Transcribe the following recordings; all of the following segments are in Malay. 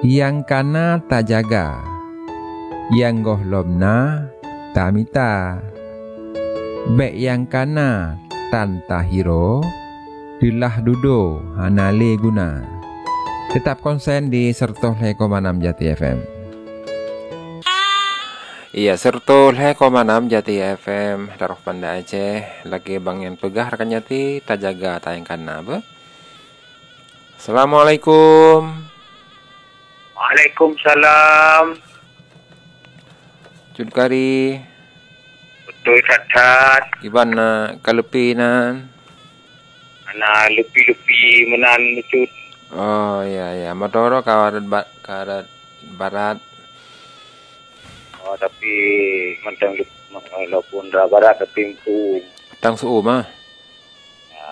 Yang kana tak jaga, yang goh lomna tak mita. Bek yang kana tan tahiro, dilah dudo hanale guna. Tetap konsen di 100,6 Jati FM. Iya, 100,6 Jati FM. Daroh Panda Aceh. Lagi bang yang pegah rekan Jati, tak jaga tayang kana be. Assalamualaikum. Waalaikumsalam. Judkari. Betul catat. Gimana kalepinan? Ana lepi-lepi menan betul. Oh iya. Madoro kawarat barat. Oh tapi mentang walaupun dah barat tapi tu. Tang suu mah. Ya.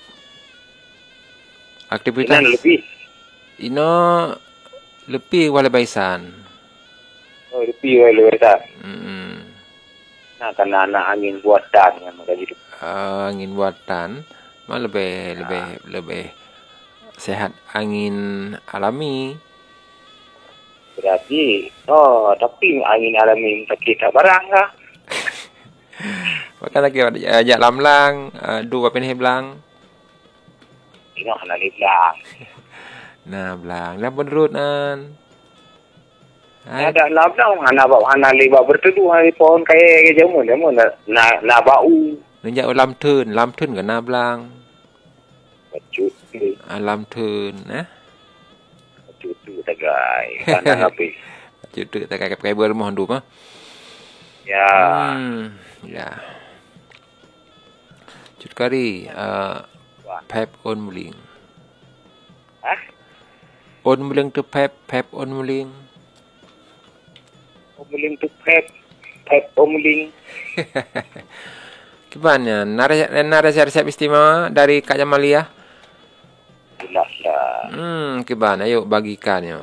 Aktivitas. Menan lebih. Ino lebih wala baisan. Oh lebih wala tak. Nah karena anak angin buatan kan makanya itu. Angin buatan mah lebih sehat angin alami. Berarti tapi angin alami kita barang kah? Maka lagi ajak lamlang, dua peneh belang. Ino hana liblang. Nah, belang. Dah benerutan. Ada lablang hana liba berteduh hari pohon kaya jamun na bau. Nenjak lam tun ke na belang. Bacut. Lam tun, Bacut tu tagai. Kana habis. Bacut tu tagai pakai bermoh handu mah. Ya. Ya. Cut kari pep on muling. On muling tu pep on muling. On muling tu pep on muling. Gimana? Narasi resep istimewa dari Kak Jamalia? Jelas lah. Gimana? Yuk bagikannya.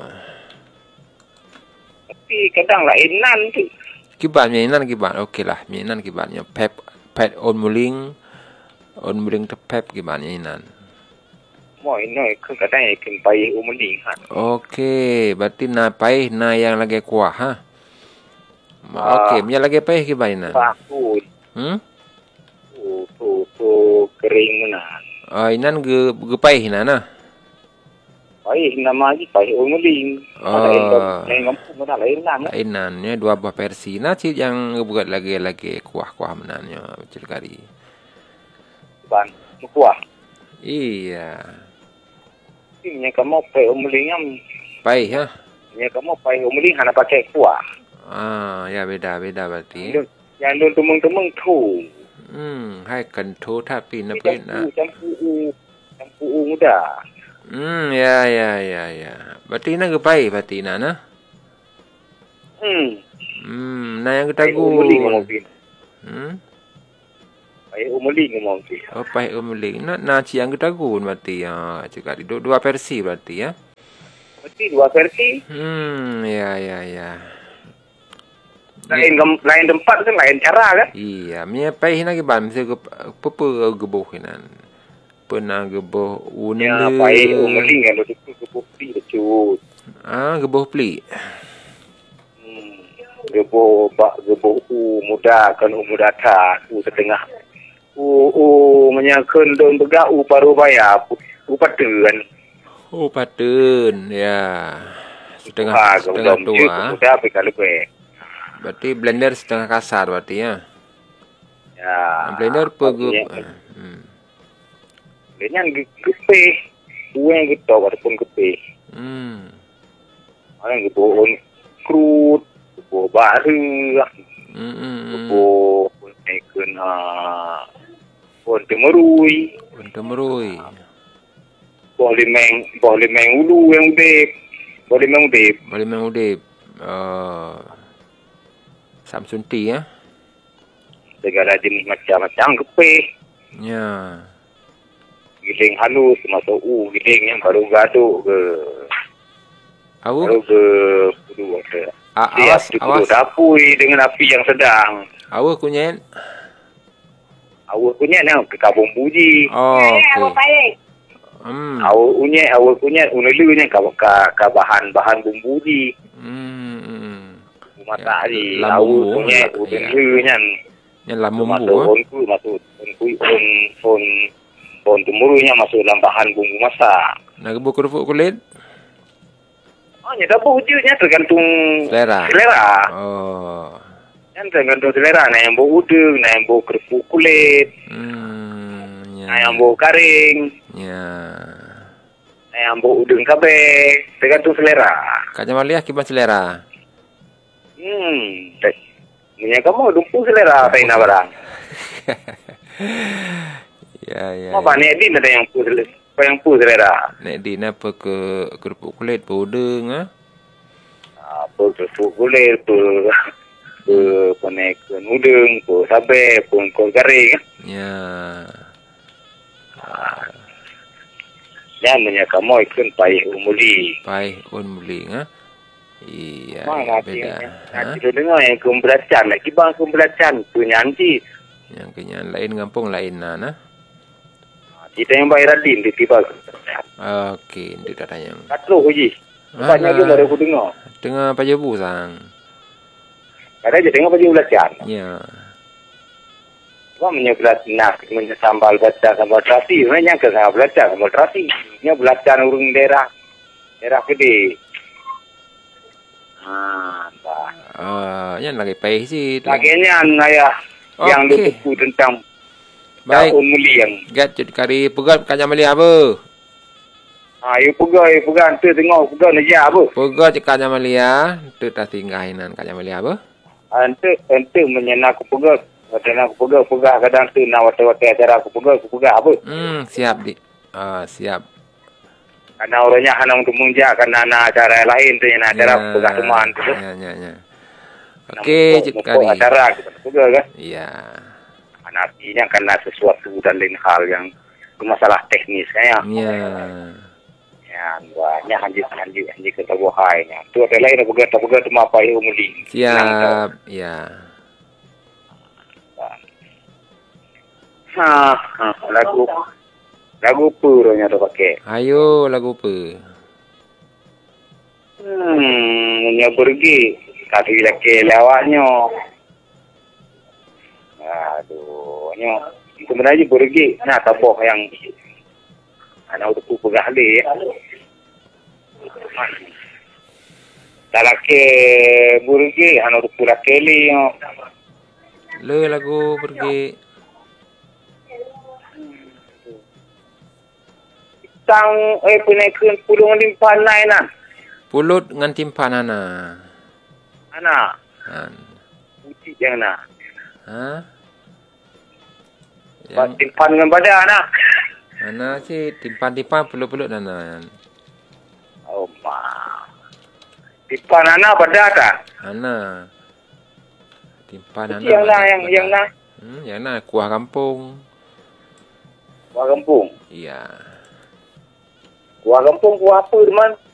Tapi kadang lainan tu. Gimana? Okey lah. Minan gimana? Pep on muling. On muling tu pep gimana inan? Mo ino kadang ikan pai on muling kan. Okey, berarti na pai na yang lagi kuah ha. Okey, punya lagi pai gimana? Pakut. Tu kering menan. Inan ge pai na. Pai nama lagi pai on muling. Lain kampung mana lainan. Lainannya dua buah versi. Nah, cik yang buat lagi kuah-kuah menannya kecil kari. Ban kuah. Iya. Ini kamu pai on muling Pai ha. Ini kamu pai on muling hana pakai kuah. Ya beda berarti. Yang lu temeng-temeng tu. Hai kan tu tapi na pai na. Campur muda. Ya. Berarti na ge pai berarti na. Na yang kita gu. Pai umuling mungkin. Oh, pai umuling. Na ci yang kita gu berarti ya. Cakap dua versi berarti ya. Berarti dua versi. Ya. Lain tempat kan lain cara kan? Iya, mie pai hina ke ban mesti pepe gebuh hinan. Pernah gebuh unle. Ya, pai umuling kan tu gebuh pli becut. Gebuh pli. Gebuh muda kan muda tak setengah. Menyakan don begak paruh bayar patun. Patun ya. Setengah tua. Muda apa kalau berarti blender setengah kasar berarti ya. Ya. Blender pegup. Blender gepe. Uang gitu ataupun gepe. Orang gebuh krut, gebuh baru. Gebuh naikkan pon temerui. Boleh meng ulu yang udip. Boleh meng udip. Samsung T ya. Segala jenis macam-macam gepe. Ya. Giling halus masuk giling yang baru gaduk ke. Baru ke kedua ke. Awas. Dapui dengan api yang sedang. Awak kunyen. Awak kunyen ke Kabung Puji. Okey. Awal kunyit unelunya ka bahan bumbu di. Masak di. Awal kunyit unelunya. Yang lam bumbu. Masuk on tumurunya masuk dalam bahan bumbu masak. Nak rebus kerupuk kulit? Dapur ujungnya tergantung selera. Oh. Yang tergantung selera. Nah yang bau udang, nah yang bau kerupuk kulit. Nah yang bau karing. Ya. Nah yang bau udang kabeh. Tergantung selera. Kak Jamaliah kiban selera? Punya kamu dumpu selera taina barang. Ya. Apa Nek Din ada yang pu selera? Nek Din apa ke kerupuk kulit, udang Apa kerupuk kulit, panek udang, sabe, kol garing. Ya. Yang punya kamu ikut pai umuli. Pai umuli Iya, beda. Nanti tu dengar yang kembelacan lagi bang kembelacan punya nanti. Yang kenyan lain ngampung lain Kita yang bayar Radin di tiba. Okey, dia dah tanya. Katlo uji. Banyak tu baru aku dengar. Dengar pajabu sang. Ada je dengar baju belacan. Ya. Wah menyebelat nak menyambal baca sambal terasi. Sebenarnya ke sambal belacan sambal terasi. Nya belacan urung daerah gede. Yang lagi payah sih. Laganya ayah yang lupa tentang baik. Muliang. Gat jadi kari pegat Kak Jamaliah apa? You pegang tu tengok pegang aja apa? Pegat Kak Jamaliah, tu tak tinggahinan Kak Jamaliah apa? Ente menyenak aku pegang. Kadang aku pegang kadang tu nak wata-wata acara aku pegang apa? Siap dik. Siap. Karena orangnya hanya untuk munjak karena ada acara lain tu yang acara pegang teman tu. Ya. Okey, cik kari. Acara kita pegang kan? Iya. Artinya karena sesuatu dan lain hal yang masalah teknis kan ya. Ya, banyak hanji kata wahainya. Tu ada lain pegang tu apa yang umuli. Siap, ya. Lagu puronya tu pakai. Ayo lagu apa? Punya pergi kaki laki lawaknya. Aduh, sebenarnya pergi nak taboh yang anak untuk pegang dia. Talake burgi anak untuk pula keli. Le lagu pergi. Tang punekeun pulung limpahan naina. Pulut ngan timpan ana. Uci yang na. Yang timpan dengan badan anak. Ana sih timpan pulut-pulut ana. Oh ma. Timpan anak pada tak? Ana. Timpan ana. Yang na kuah kampung. Kuah kampung. Iya. Kuah kampung kuah apa teman?